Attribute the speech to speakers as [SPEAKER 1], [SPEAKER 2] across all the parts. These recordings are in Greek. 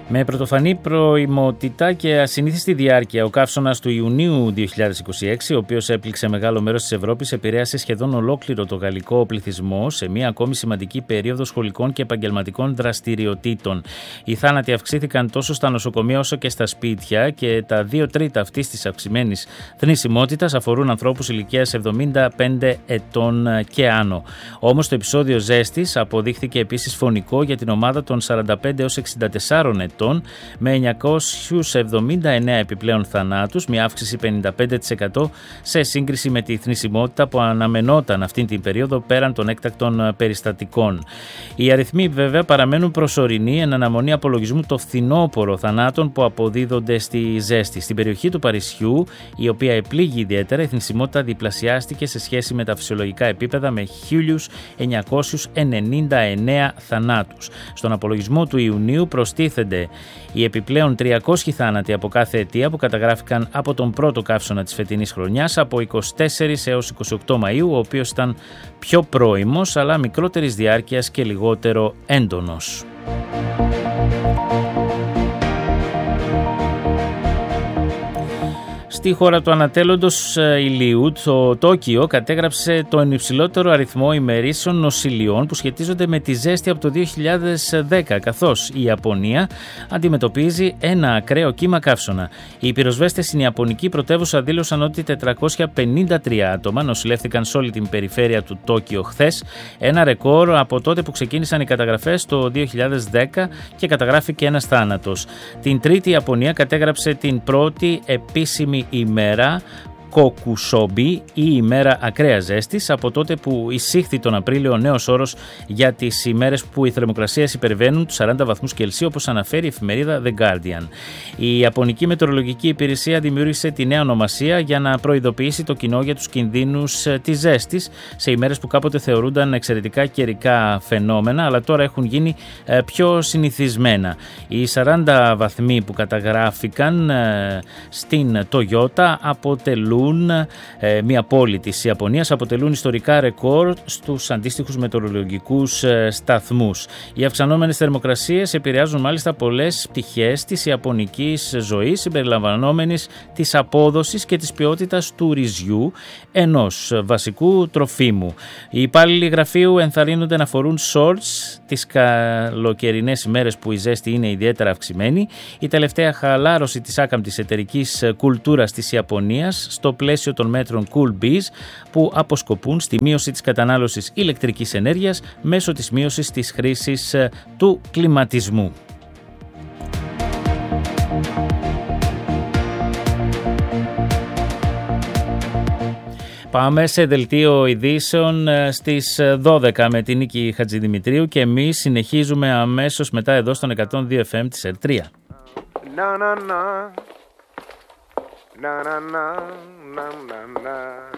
[SPEAKER 1] Με πρωτοφανή προημότητα και ασυνήθιστη διάρκεια, ο καύσωνας του Ιουνίου 2026, ο οποίος έπληξε μεγάλο μέρος της Ευρώπης, επηρέασε σχεδόν ολόκληρο το γαλλικό πληθυσμό σε μία ακόμη σημαντική περίοδο σχολικών και επαγγελματικών δραστηριοτήτων. Οι θάνατοι αυξήθηκαν τόσο στα νοσοκομεία όσο και στα σπίτια και τα 2/3 αυτής της αυξημένης θνησιμότητας αφορούν ανθρώπους ηλικίας 75 ετών και άνω. Όμως το επεισόδιο ζέστης αποδείχθηκε επίσης φωνικό για την ομάδα των 45 έως 64 ετών, με 979 επιπλέον θανάτους, μια αύξηση 55% σε σύγκριση με τη θνησιμότητα που αναμενόταν αυτήν την περίοδο πέραν των έκτακτων περιστατικών. Οι αριθμοί βέβαια παραμένουν προσωρινοί εν αναμονή απολογισμού το φθινόπωρο θανάτων που αποδίδονται στη ζέστη. Στην περιοχή του Παρισιού, η οποία επλήγει ιδιαίτερα, η θνησιμότητα διπλασιάστηκε σε σχέση με τα φυσιολογικά επίπεδα με 1.999 θανάτους. Στον απολογισμό του Ιουνίου προστίθενται οι επιπλέον 300 θάνατοι από κάθε αιτία που καταγράφηκαν από τον πρώτο καύσωνα της φετινής χρονιάς από 24 έως 28 Μαΐου, ο οποίος ήταν πιο πρώιμος αλλά μικρότερης διάρκειας και λιγότερο έντονος. Στη χώρα του ανατέλλοντος ηλίου, το Τόκιο κατέγραψε τον υψηλότερο αριθμό ημερήσεων νοσηλειών που σχετίζονται με τη ζέστη από το 2010, καθώς η Ιαπωνία αντιμετωπίζει ένα ακραίο κύμα καύσωνα. Οι πυροσβέστες στην Ιαπωνική πρωτεύουσα δήλωσαν ότι 453 άτομα νοσηλεύτηκαν σε όλη την περιφέρεια του Τόκιο χθες, ένα ρεκόρ από τότε που ξεκίνησαν οι καταγραφές το 2010 και καταγράφηκε ένας θάνατος. Την Τρίτη η Ιαπωνία κατέγραψε την πρώτη επίσημη ημέρα Κοκουσόμπι ή ημέρα ακραίας ζέστης από τότε που εισήχθη τον Απρίλιο ο νέος όρος για τις ημέρες που οι θερμοκρασίες υπερβαίνουν τους 40 βαθμούς Κελσίου, όπως αναφέρει η εφημερίδα The Guardian. Η Ιαπωνική Μετεωρολογική Υπηρεσία δημιούργησε τη νέα ονομασία για να προειδοποιήσει το κοινό για τους κινδύνους της ζέστης σε ημέρες που κάποτε θεωρούνταν εξαιρετικά καιρικά φαινόμενα, αλλά τώρα έχουν γίνει πιο συνηθισμένα. Οι 40 βαθμοί που καταγράφηκαν στην Τογιότα αποτελούν μια πόλη της Ιαπωνίας, αποτελούν ιστορικά ρεκόρ στους αντίστοιχους μετεωρολογικούς σταθμούς. Οι αυξανόμενες θερμοκρασίες επηρεάζουν μάλιστα πολλές πτυχές της ιαπωνικής ζωής, συμπεριλαμβανόμενης της απόδοσης και της ποιότητας του ρυζιού, ενός βασικού τροφίμου. Οι υπάλληλοι γραφείου ενθαρρύνονται να φορούν shorts τις καλοκαιρινές ημέρες που η ζέστη είναι ιδιαίτερα αυξημένη. Η τελευταία χαλάρωση της άκαμπτης εταιρικής κουλτούρας της Ιαπωνίας στο πλαίσιο των μέτρων Cool Bees που αποσκοπούν στη μείωση της κατανάλωσης ηλεκτρικής ενέργειας μέσω της μείωσης της χρήσης του κλιματισμού. Πάμε σε δελτίο ειδήσεων στις 12 με την Νίκη Χατζηδημητρίου και εμείς συνεχίζουμε αμέσως μετά εδώ στον 102 FM της ΕΡΤΡΙΑ. Na na na na na na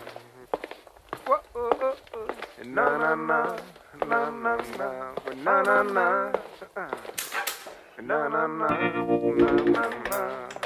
[SPEAKER 1] na na na na na na na na na na na